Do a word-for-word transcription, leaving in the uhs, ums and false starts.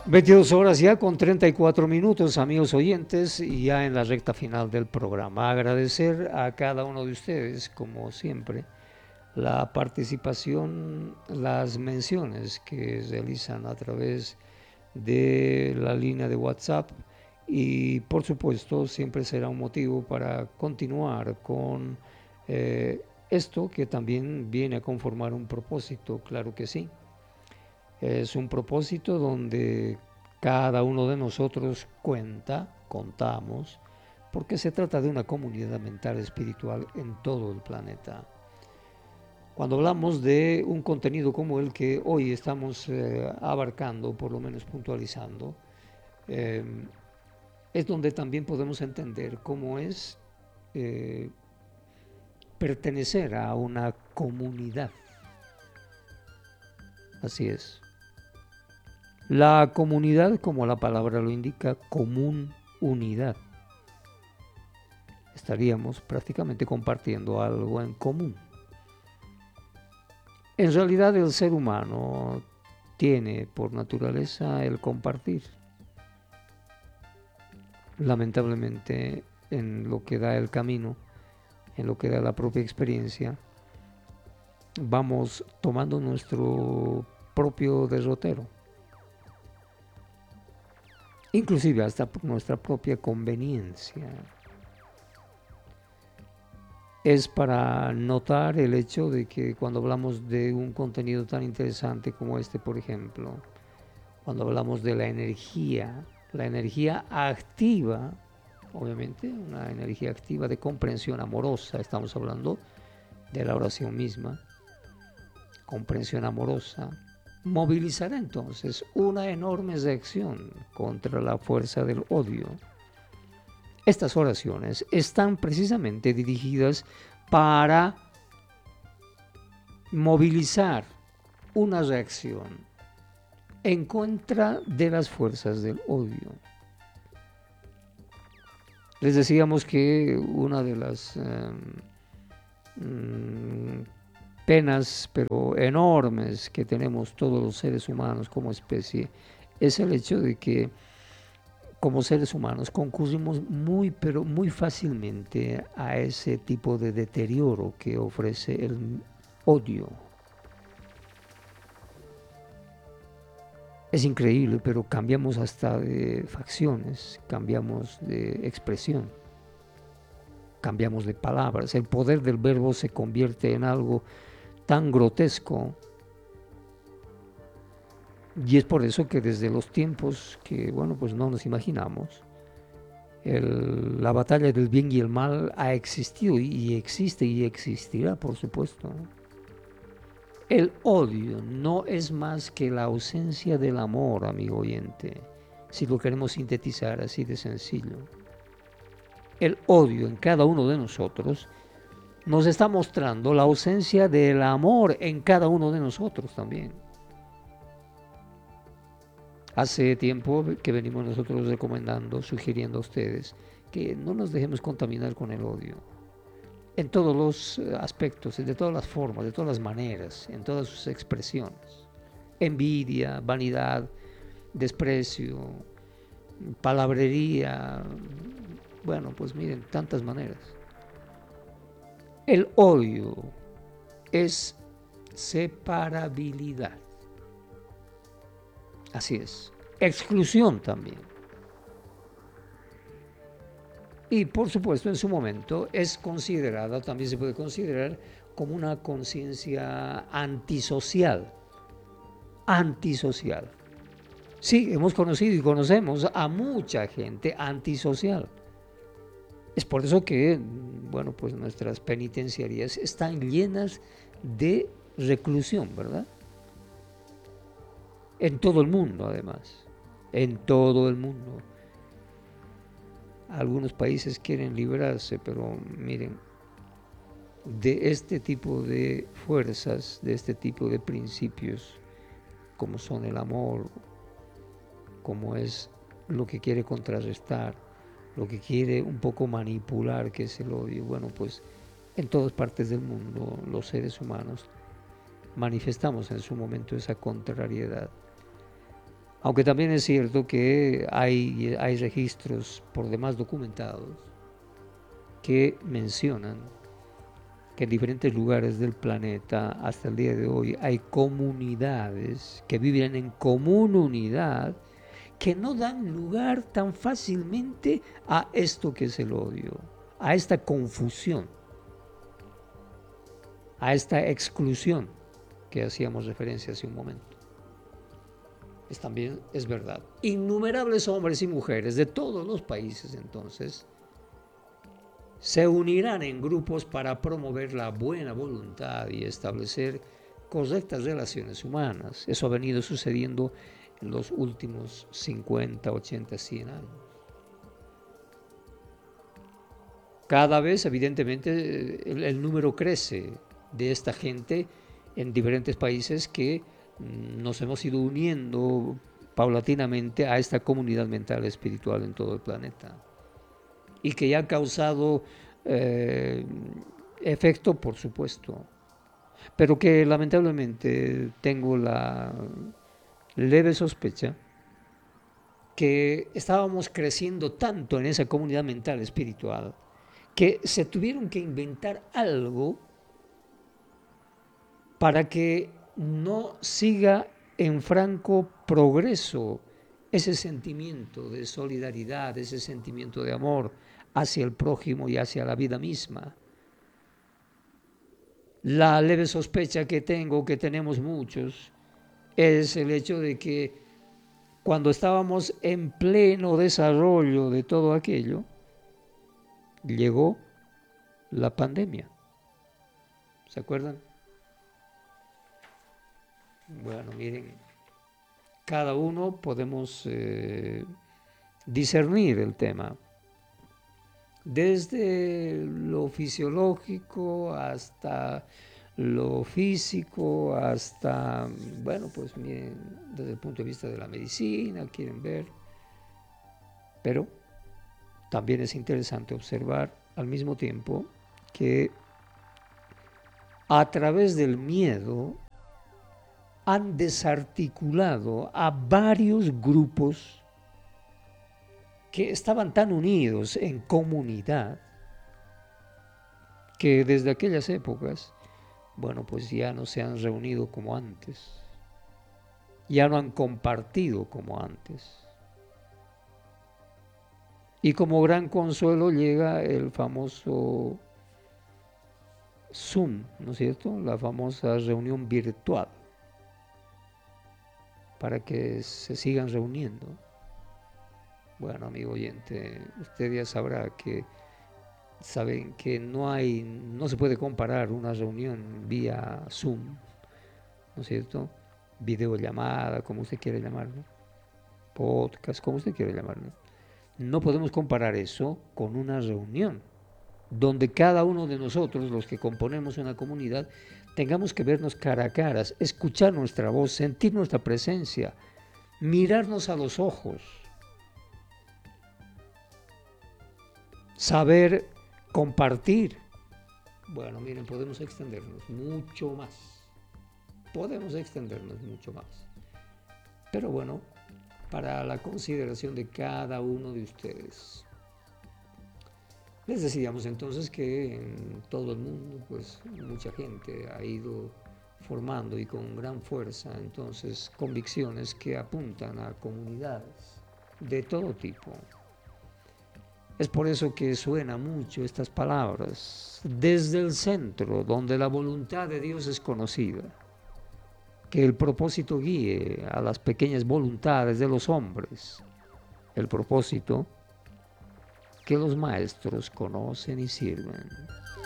veintidós horas ya con treinta y cuatro minutos, amigos oyentes, y ya en la recta final del programa. Agradecer a cada uno de ustedes, como siempre, la participación, las menciones que realizan a través de la línea de WhatsApp y por supuesto siempre será un motivo para continuar con eh, esto que también viene a conformar un propósito, claro que sí. Es un propósito donde cada uno de nosotros cuenta, contamos, porque se trata de una comunidad mental espiritual en todo el planeta. Cuando hablamos de un contenido como el que hoy estamos eh, abarcando, por lo menos puntualizando, eh, es donde también podemos entender cómo es eh, pertenecer a una comunidad. Así es. La comunidad, como la palabra lo indica, común, unidad. Estaríamos prácticamente compartiendo algo en común. En realidad el ser humano tiene por naturaleza el compartir. Lamentablemente, en lo que da el camino, en lo que da la propia experiencia, vamos tomando nuestro propio derrotero. Inclusive hasta por nuestra propia conveniencia. Es para notar el hecho de que cuando hablamos de un contenido tan interesante como este, por ejemplo, cuando hablamos de la energía, la energía activa, obviamente, una energía activa de comprensión amorosa, estamos hablando de la oración misma, comprensión amorosa, movilizará entonces una enorme reacción contra la fuerza del odio. Estas oraciones están precisamente dirigidas para movilizar una reacción en contra de las fuerzas del odio. Les decíamos que una de las eh, penas, pero enormes, que tenemos todos los seres humanos como especie, es el hecho de que como seres humanos concurrimos muy, pero muy fácilmente a ese tipo de deterioro que ofrece el odio. Es increíble, pero cambiamos hasta de facciones, cambiamos de expresión, cambiamos de palabras. El poder del verbo se convierte en algo tan grotesco. Y es por eso que desde los tiempos que, bueno, pues no nos imaginamos, el, la batalla del bien y el mal ha existido y existe y existirá, por supuesto. El odio no es más que la ausencia del amor, amigo oyente, si lo queremos sintetizar así de sencillo. El odio en cada uno de nosotros nos está mostrando la ausencia del amor en cada uno de nosotros también. Hace tiempo que venimos nosotros recomendando, sugiriendo a ustedes que no nos dejemos contaminar con el odio. En todos los aspectos, de todas las formas, de todas las maneras, en todas sus expresiones. Envidia, vanidad, desprecio, palabrería, bueno, pues miren, tantas maneras. El odio es separabilidad. Así es. Exclusión también. Y por supuesto en su momento es considerada, también se puede considerar como una conciencia antisocial. Antisocial. Sí, hemos conocido y conocemos a mucha gente antisocial. Es por eso que, bueno, pues nuestras penitenciarías están llenas de reclusión, ¿verdad? En todo el mundo, además. En todo el mundo. Algunos países quieren liberarse, pero miren, de este tipo de fuerzas, de este tipo de principios, como son el amor, como es lo que quiere contrarrestar, lo que quiere un poco manipular, que es el odio. Bueno, pues en todas partes del mundo los seres humanos manifestamos en su momento esa contrariedad. Aunque también es cierto que hay, hay registros por demás documentados que mencionan que en diferentes lugares del planeta hasta el día de hoy hay comunidades que viven en común unidad que no dan lugar tan fácilmente a esto que es el odio, a esta confusión, a esta exclusión que hacíamos referencia hace un momento. Es también es verdad. Innumerables hombres y mujeres de todos los países entonces se unirán en grupos para promover la buena voluntad y establecer correctas relaciones humanas. Eso ha venido sucediendo en los últimos cincuenta, ochenta, cien años. Cada vez, evidentemente, el, el número crece de esta gente en diferentes países que nos hemos ido uniendo paulatinamente a esta comunidad mental espiritual en todo el planeta y que ya ha causado eh, efecto, por supuesto, pero que lamentablemente tengo la leve sospecha que estábamos creciendo tanto en esa comunidad mental espiritual que se tuvieron que inventar algo para que no siga en franco progreso ese sentimiento de solidaridad, ese sentimiento de amor hacia el prójimo y hacia la vida misma. La leve sospecha que tengo, que tenemos muchos, es el hecho de que cuando estábamos en pleno desarrollo de todo aquello, llegó la pandemia. ¿Se acuerdan? Bueno, miren, cada uno podemos eh, discernir el tema, desde lo fisiológico hasta lo físico, hasta, bueno, pues miren, desde el punto de vista de la medicina, quieren ver, pero también es interesante observar al mismo tiempo que a través del miedo han desarticulado a varios grupos que estaban tan unidos en comunidad que desde aquellas épocas, bueno, pues ya no se han reunido como antes, ya no han compartido como antes. Y como gran consuelo llega el famoso Zoom, ¿no es cierto? La famosa reunión virtual, para que se sigan reuniendo. Bueno, amigo oyente, usted ya sabrá que saben que no hay, no se puede comparar una reunión vía Zoom, ¿no es cierto? Videollamada, como usted quiere llamarlo, podcast, como usted quiere llamarlo. No podemos comparar eso con una reunión donde cada uno de nosotros, los que componemos una comunidad, tengamos que vernos cara a cara, escuchar nuestra voz, sentir nuestra presencia, mirarnos a los ojos, saber compartir. Bueno, miren, podemos extendernos mucho más, podemos extendernos mucho más, pero bueno, para la consideración de cada uno de ustedes. Les decíamos entonces que en todo el mundo, pues mucha gente ha ido formando y con gran fuerza entonces convicciones que apuntan a comunidades de todo tipo. Es por eso que suena mucho estas palabras, desde el centro, donde la voluntad de Dios es conocida, que el propósito guíe a las pequeñas voluntades de los hombres, el propósito que los maestros conocen y sirven.